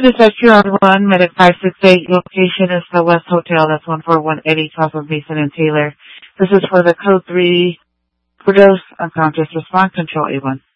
this is Q1, Medic 568. Location is the West Hotel. That's 14180 top of Mason and Taylor. This is for the code 3 Produce Unconscious Response Control A1.